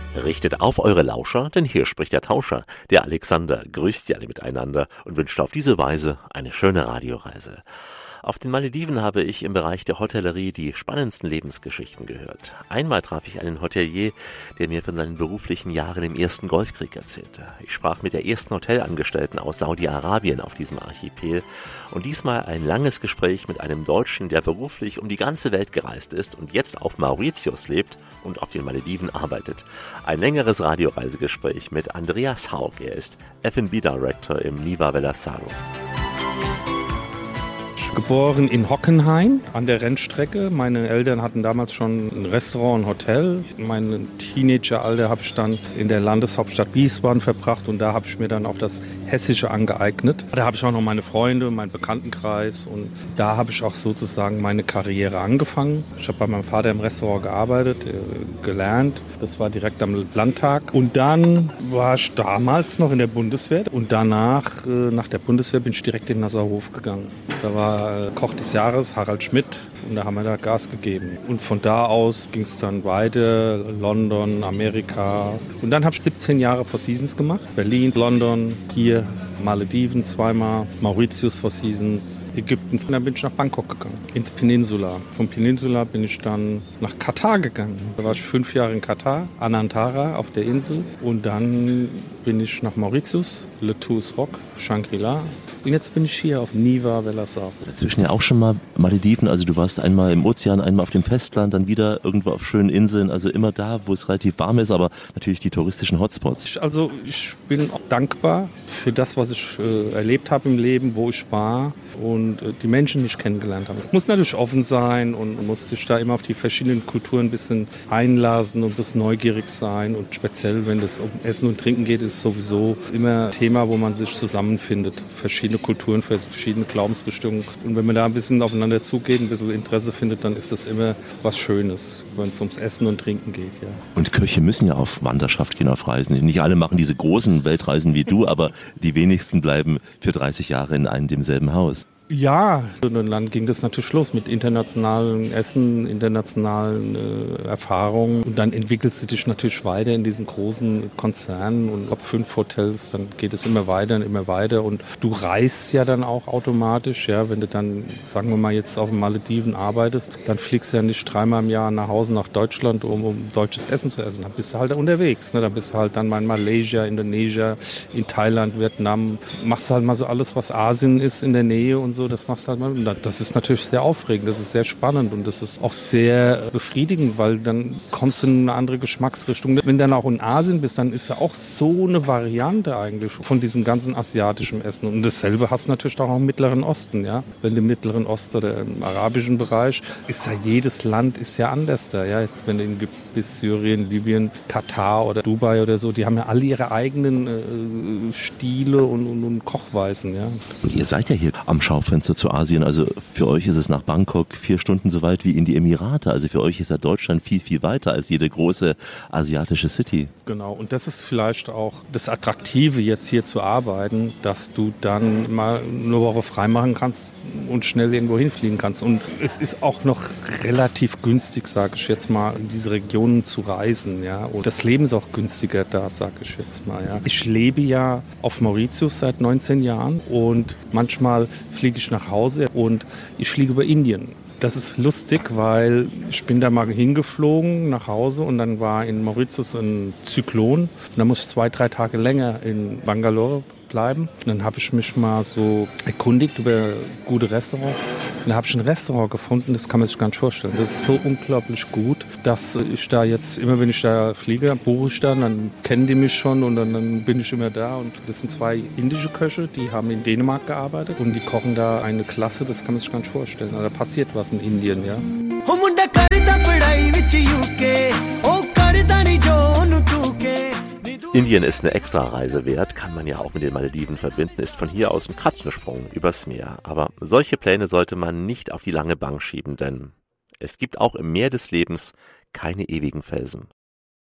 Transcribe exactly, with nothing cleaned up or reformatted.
Richtet auf eure Lauscher, denn hier spricht der Tauscher. Der Alexander grüßt sie alle miteinander und wünscht auf diese Weise eine schöne Radioreise. Auf den Malediven habe ich im Bereich der Hotellerie die spannendsten Lebensgeschichten gehört. Einmal traf ich einen Hotelier, der mir von seinen beruflichen Jahren im ersten Golfkrieg erzählte. Ich sprach mit der ersten Hotelangestellten aus Saudi-Arabien auf diesem Archipel und diesmal ein langes Gespräch mit einem Deutschen, der beruflich um die ganze Welt gereist ist und jetzt auf Mauritius lebt und auf den Malediven arbeitet. Ein längeres Radioreisegespräch mit Andreas Haug. Er ist F and B Director im Niva Velasaro. Geboren in Hockenheim an der Rennstrecke. Meine Eltern hatten damals schon ein Restaurant, ein Hotel. Mein Teenageralter habe ich dann in der Landeshauptstadt Wiesbaden verbracht und da habe ich mir dann auch das Hessische angeeignet. Da habe ich auch noch meine Freunde, meinen Bekanntenkreis und da habe ich auch sozusagen meine Karriere angefangen. Ich habe bei meinem Vater im Restaurant gearbeitet, äh, gelernt. Das war direkt am Landtag und dann war ich damals noch in der Bundeswehr und danach, äh, nach der Bundeswehr, bin ich direkt in Nasserhof gegangen. Da war Koch des Jahres, Harald Schmidt, und da haben wir da Gas gegeben. Und von da aus ging es dann weiter, London, Amerika. Und dann habe ich siebzehn Jahre Four Seasons gemacht. Berlin, London, hier, Malediven zweimal, Mauritius Four Seasons, Ägypten. Und dann bin ich nach Bangkok gegangen, ins Peninsula. Vom Peninsula bin ich dann nach Katar gegangen. Da war ich fünf Jahre in Katar, Anantara auf der Insel. Und dann bin ich nach Mauritius, Le Tours Rock, Shangri-La. Und jetzt bin ich hier auf Niva Velasaro. Dazwischen ja auch schon mal Malediven, also du warst einmal im Ozean, einmal auf dem Festland, dann wieder irgendwo auf schönen Inseln, also immer da, wo es relativ warm ist, aber natürlich die touristischen Hotspots. Also ich bin auch dankbar für das, was ich äh, erlebt habe im Leben, wo ich war und äh, die Menschen, die ich kennengelernt habe. Es muss natürlich offen sein und muss sich da immer auf die verschiedenen Kulturen ein bisschen einlassen und ein bisschen neugierig sein und speziell, wenn es um Essen und Trinken geht, ist es sowieso immer ein Thema, wo man sich zusammenfindet. Verschiedene Kulturen, verschiedene Glaubensrichtungen. Und wenn man da ein bisschen aufeinander zugeht, ein bisschen Interesse findet, dann ist das immer was Schönes, wenn es ums Essen und Trinken geht. Ja. Und Köche müssen ja auf Wanderschaft gehen, auf Reisen. Nicht alle machen diese großen Weltreisen wie du, aber die wenigsten bleiben für dreißig Jahre in einem demselben Haus. Ja, und dann ging das natürlich los mit internationalen Essen, internationalen äh, Erfahrungen. Und dann entwickelst du dich natürlich weiter in diesen großen Konzernen und ab fünf Hotels, dann geht es immer weiter und immer weiter. Und du reist ja dann auch automatisch, ja, wenn du dann, sagen wir mal, jetzt auf den Malediven arbeitest, dann fliegst du ja nicht dreimal im Jahr nach Hause nach Deutschland, um, um deutsches Essen zu essen. Dann bist du halt unterwegs, ne? Dann bist du halt dann mal in Malaysia, Indonesien, in Thailand, Vietnam. Machst du halt mal so alles, was Asien ist in der Nähe und so. So, das machst du halt mal. Und das ist natürlich sehr aufregend, das ist sehr spannend und das ist auch sehr befriedigend, weil dann kommst du in eine andere Geschmacksrichtung. Wenn du dann auch in Asien bist, dann ist ja auch so eine Variante eigentlich von diesem ganzen asiatischen Essen. Und dasselbe hast du natürlich auch im Mittleren Osten, ja. Wenn du im Mittleren Osten oder im arabischen Bereich, ist ja jedes Land ist ja anders da, ja. Jetzt, wenn du in Ägypten bist, Syrien, Libyen, Katar oder Dubai oder so, die haben ja alle ihre eigenen äh, Stile und, und, und Kochweisen, ja. Und ihr seid ja hier am Schaufenster zu Asien, also für euch ist es nach Bangkok vier Stunden so weit wie in die Emirate, also für euch ist ja Deutschland viel, viel weiter als jede große asiatische City. Genau, und das ist vielleicht auch das Attraktive, jetzt hier zu arbeiten, dass du dann mal eine Woche frei machen kannst und schnell irgendwo hinfliegen kannst. Und es ist auch noch relativ günstig, sage ich jetzt mal, in diese Regionen zu reisen, ja. Und das Leben ist auch günstiger da, sage ich jetzt mal, ja. Ich lebe ja auf Mauritius seit neunzehn Jahren und manchmal fliege ich nach Hause und ich fliege über Indien. Das ist lustig, weil ich bin da mal hingeflogen nach Hause und dann war in Mauritius ein Zyklon. Und dann muss ich zwei, drei Tage länger in Bangalore bleiben. Und dann habe ich mich mal so erkundigt über gute Restaurants. Und da habe ich ein Restaurant gefunden, das kann man sich gar nicht vorstellen. Das ist so unglaublich gut, dass ich da jetzt, immer wenn ich da fliege, buche ich dann, dann kennen die mich schon und dann, dann bin ich immer da. Und das sind zwei indische Köche, die haben in Dänemark gearbeitet und die kochen da eine Klasse, das kann man sich gar nicht vorstellen. Also da passiert was in Indien, ja. Indien ist eine Extrareise wert, kann man ja auch mit den Malediven verbinden, ist von hier aus ein Katzensprung übers Meer. Aber solche Pläne sollte man nicht auf die lange Bank schieben, denn es gibt auch im Meer des Lebens keine ewigen Felsen.